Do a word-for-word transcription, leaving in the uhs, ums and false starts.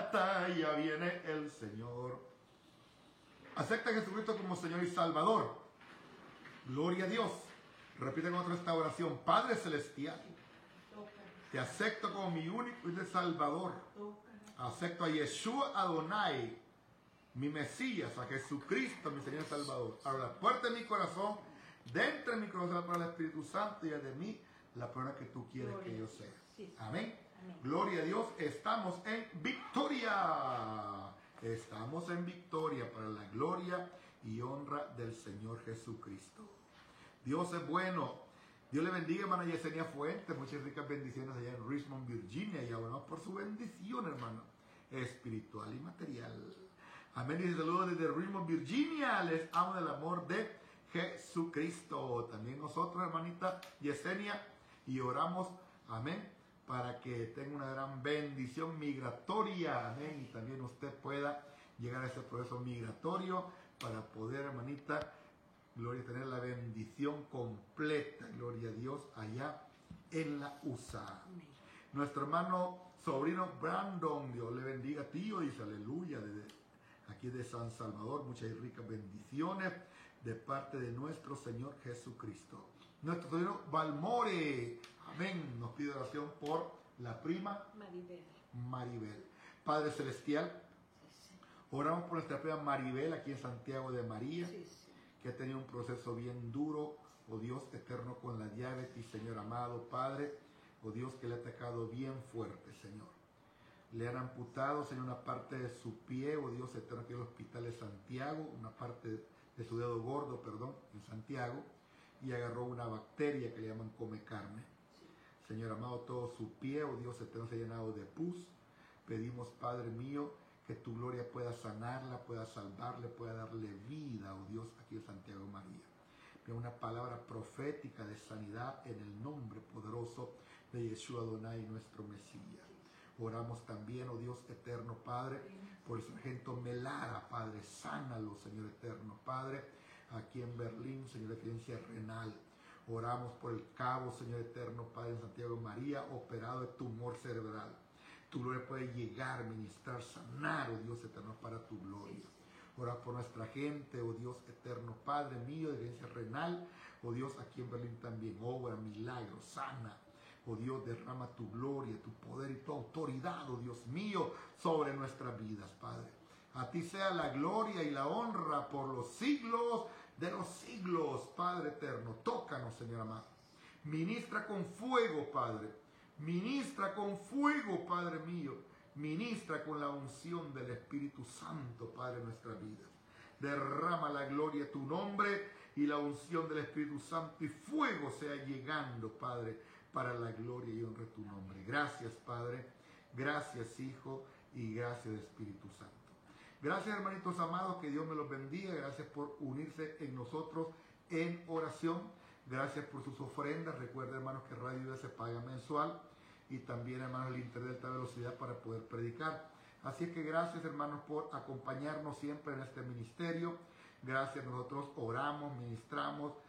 batalla viene el Señor. Acepta a Jesucristo como Señor y Salvador. Gloria a Dios. Repite con otra esta oración. Padre Celestial, te acepto como mi único y de Salvador. Acepto a Yeshua Adonai, mi Mesías, a Jesucristo, mi Señor y Salvador. Abro la puerta de mi corazón, dentro de mi corazón la palabra del Espíritu Santo y de mí la persona que tú quieres Gloria que yo sea. Sí. Amén. Amén. Gloria a Dios. Estamos en victoria. Estamos en victoria para la gloria y honra del Señor Jesucristo. Dios es bueno. Dios le bendiga, hermana Yesenia Fuentes. Muchas ricas bendiciones allá en Richmond, Virginia. Y oramos por su bendición, hermano, espiritual y material. Amén. Y saludos desde Richmond, Virginia. Les amo del amor de Jesucristo. También nosotros, hermanita Yesenia. Y oramos, amén, para que tenga una gran bendición migratoria. Amén. Y también usted pueda llegar a ese proceso migratorio para poder, hermanita, gloria, tener la bendición completa, gloria a Dios, allá en la U S A. Amén. Nuestro hermano sobrino Brandon, Dios le bendiga, tío, dice aleluya, desde aquí de San Salvador, muchas y ricas bendiciones de parte de nuestro Señor Jesucristo. Nuestro sobrino Valmore, amén, nos pide oración por la prima Maribel. Maribel. Padre Celestial, sí, sí. Oramos por nuestra prima Maribel aquí en Santiago de María. Sí, sí. Que ha tenido un proceso bien duro, oh Dios eterno, con la diabetes, Señor amado, Padre, oh Dios, que le ha atacado bien fuerte, Señor. Le han amputado, Señor, una parte de su pie, oh Dios eterno, aquí en el hospital de Santiago, una parte de su dedo gordo, perdón, en Santiago, y agarró una bacteria que le llaman come carne. Señor amado, todo su pie, oh Dios eterno, se ha llenado de pus. Pedimos, Padre mío, que tu gloria pueda sanarla, pueda salvarle, pueda darle vida, oh Dios, aquí en Santiago de María. Una palabra profética de sanidad en el nombre poderoso de Yeshua Adonai, nuestro Mesías. Oramos también, oh Dios eterno, Padre, por el sargento Melara, Padre, sánalo, Señor eterno, Padre, aquí en Berlín, Señor, deficiencia renal. Oramos por el cabo, Señor eterno, Padre, en Santiago de María, operado de tumor cerebral. Tu gloria puede llegar, ministrar, sanar, oh Dios eterno, para tu gloria. Ora por nuestra gente, oh Dios eterno, Padre mío, de herencia renal, oh Dios, aquí en Berlín también, obra, milagro, sana. Oh Dios, derrama tu gloria, tu poder y tu autoridad, oh Dios mío, sobre nuestras vidas, Padre. A ti sea la gloria y la honra por los siglos de los siglos, Padre eterno. Tócanos, Señor amado. Ministra con fuego, Padre. Ministra con fuego, Padre mío. Ministra con la unción del Espíritu Santo, Padre, en nuestras vidas. Derrama la gloria de tu nombre y la unción del Espíritu Santo y fuego sea llegando, Padre, para la gloria y honra de tu nombre. Gracias, Padre. Gracias, Hijo, y gracias, Espíritu Santo. Gracias, hermanitos amados, que Dios me los bendiga. Gracias por unirse en nosotros en oración. Gracias por sus ofrendas. Recuerden, hermanos, que Radio Vida se paga mensual. Y también, hermanos, el internet de alta velocidad para poder predicar. Así es que gracias, hermanos, por acompañarnos siempre en este ministerio. Gracias, nosotros oramos, ministramos